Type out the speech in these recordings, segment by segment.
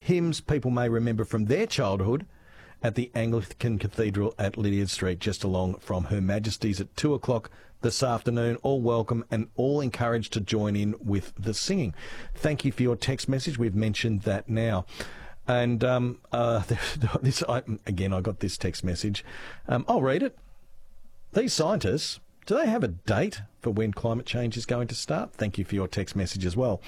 hymns people may remember from their childhood at the Anglican Cathedral at Lydiard Street, just along from Her Majesty's at 2 o'clock this afternoon. All welcome and all encouraged to join in with the singing. Thank you for your text message. We've mentioned that now. And I got this text message. I'll read it. These scientists, do they have a date for when climate change is going to start? Thank you for your text message as well.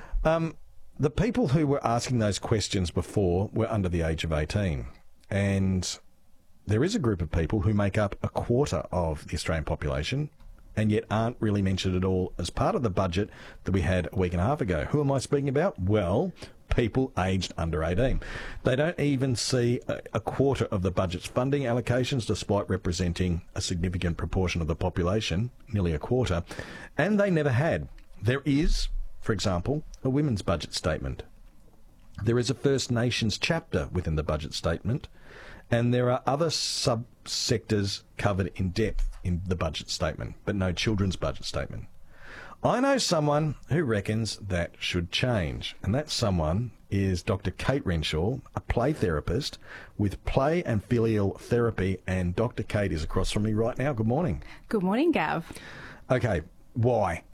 The people who were asking those questions before were under the age of 18. And there is a group of people who make up a quarter of the Australian population and yet aren't really mentioned at all as part of the budget that we had a week and a half ago. Who am I speaking about? Well, people aged under 18. They don't even see a quarter of the budget's funding allocations, despite representing a significant proportion of the population, nearly a quarter, and they never had. There is, for example, a women's budget statement. There is a First Nations chapter within the budget statement, and there are other subsectors covered in depth in the budget statement, but no children's budget statement. I know someone who reckons that should change, and that someone is Dr. Kate Renshaw, a play therapist with play and filial therapy, and Dr. Kate is across from me right now. Good morning. Good morning, Gav. Okay, why?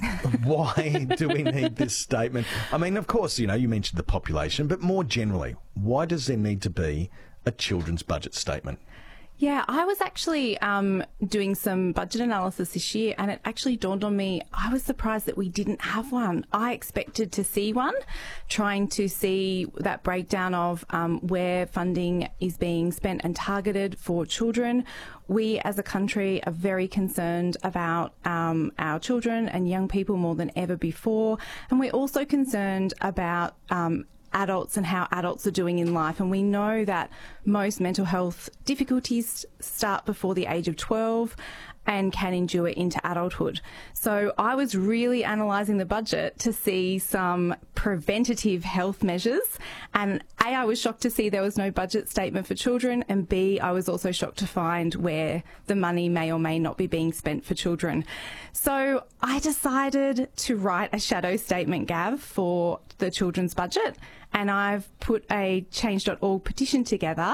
Why do we need this statement? I mean, of course, you mentioned the population, but more generally, why does there need to be a children's budget statement? Yeah, I was actually doing some budget analysis this year, and it actually dawned on me, I was surprised that we didn't have one. I expected to see one, trying to see that breakdown of where funding is being spent and targeted for children. We as a country are very concerned about our children and young people more than ever before, and we're also concerned about adults and how adults are doing in life. And we know that most mental health difficulties start before the age of 12 and can endure into adulthood. So I was really analysing the budget to see some preventative health measures. And A, I was shocked to see there was no budget statement for children. And B, I was also shocked to find where the money may or may not be being spent for children. So I decided to write a shadow statement, Gav, for the children's budget. And I've put a change.org petition together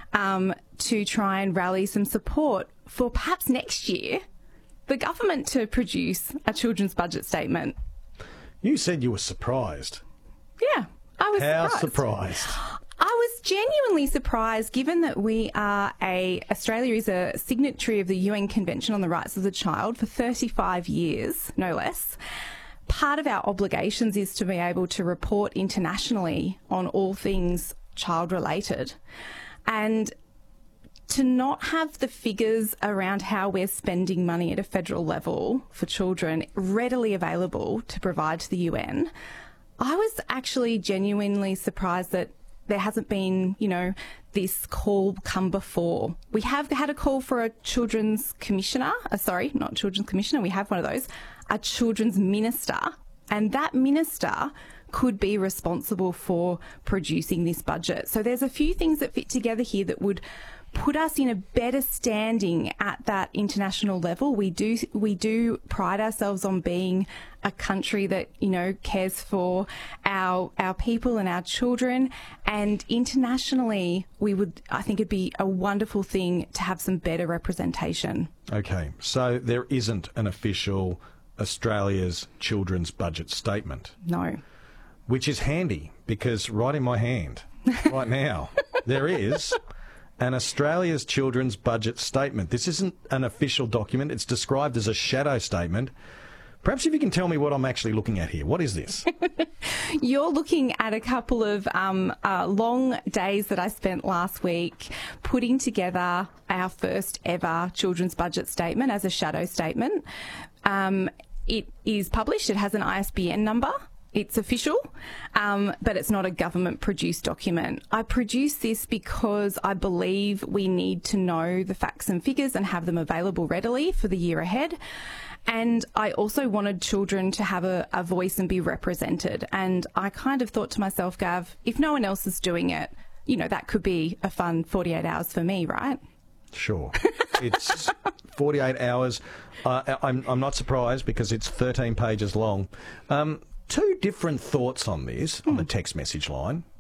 to try and rally some support for perhaps next year the government to produce a children's budget statement. You said you were surprised. Yeah, I was How surprised? I was genuinely surprised, given that Australia is a signatory of the UN Convention on the Rights of the Child for 35 years, no less. Part of our obligations is to be able to report internationally on all things child-related. And to not have the figures around how we're spending money at a federal level for children readily available to provide to the UN, I was actually genuinely surprised that there hasn't been, this call come before. We have had a call for a children's commissioner, not children's commissioner, we have one of those, a children's minister, and that minister could be responsible for producing this budget. So there's a few things that fit together here that would put us in a better standing at that international level. We do pride ourselves on being a country that, cares for our people and our children. And internationally, I think it'd be a wonderful thing to have some better representation. Okay, so there isn't an official Australia's children's budget statement. No. Which is handy, because right in my hand, right now, there is an Australia's children's budget statement. This isn't an official document. It's described as a shadow statement. Perhaps if you can tell me what I'm actually looking at here. What is this? You're looking at a couple of long days that I spent last week putting together our first ever children's budget statement as a shadow statement. It is published. It has an ISBN number. It's official, but it's not a government-produced document. I produced this because I believe we need to know the facts and figures and have them available readily for the year ahead. And I also wanted children to have a voice and be represented. And I kind of thought to myself, Gav, if no one else is doing it, that could be a fun 48 hours for me, right? Sure. It's 48 hours. I'm not surprised because it's 13 pages long. Two different thoughts on this, on the text message line.